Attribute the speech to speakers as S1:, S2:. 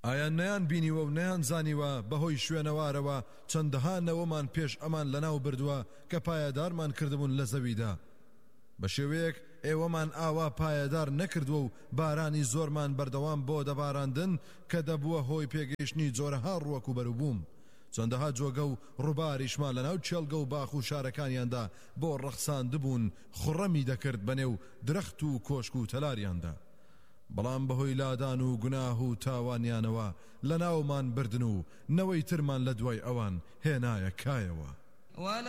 S1: ئایا نەیان بینیوە و نەیان زانیوە بەهۆی شوێنەوارەوە چەندەها نەوەمان پێش ئەمان لەناو بردووە کە پایەدارمان کردبوون لە زەویدا بە شێوەیەک ئێوەمان ئاوا پایەدار نەکردووە و بارانی زۆرمان بەردەوام بۆ دەباراندن کە دەبووە هۆی پێگەیشتنی جۆرەها ڕووەک و بەروبووم چەندەها جۆگە و ڕووباریشمان لەناو چێڵگە و باخ و شارەکانیاندا بۆ ڕەخساندبوون خوڕەمی دەکرد بەنێو درەخت و کۆشک و تەلاریاندا بەڵام بەهۆی لادان و گوناه و تاوانیانەوە لە ناومان بردن و نەوەی ترمان لە دوای ئەوان هێنایە کایەوە